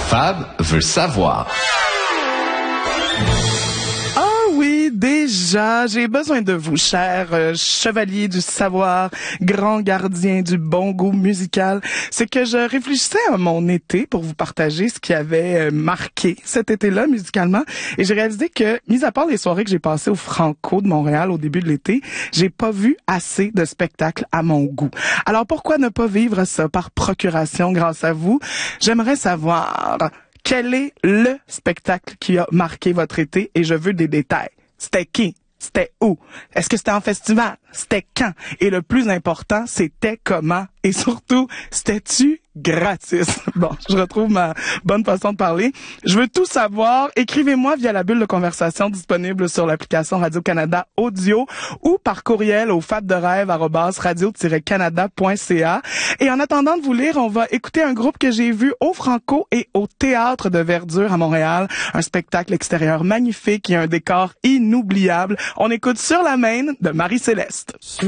Fab veut savoir. Oui, déjà, j'ai besoin de vous, cher chevalier du savoir, grand gardien du bon goût musical. C'est que je réfléchissais à mon été pour vous partager ce qui avait marqué cet été-là musicalement. Et j'ai réalisé que, mis à part les soirées que j'ai passées au Franco de Montréal au début de l'été, j'ai pas vu assez de spectacles à mon goût. Alors pourquoi ne pas vivre ça par procuration grâce à vous? J'aimerais savoir... Quel est le spectacle qui a marqué votre été? Et je veux des détails. C'était qui? C'était où? Est-ce que c'était en festival? C'était quand? Et le plus important, c'était comment? Et surtout, c'était-tu gratis? Bon, je retrouve ma bonne façon de parler. Je veux tout savoir. Écrivez-moi via la bulle de conversation disponible sur l'application Radio-Canada Audio ou par courriel au fabderêve@radio-canada.ca. Et en attendant de vous lire, on va écouter un groupe que j'ai vu au Franco et au Théâtre de Verdure à Montréal. Un spectacle extérieur magnifique et un décor inoubliable. On écoute Sur la Main de Marie-Céleste.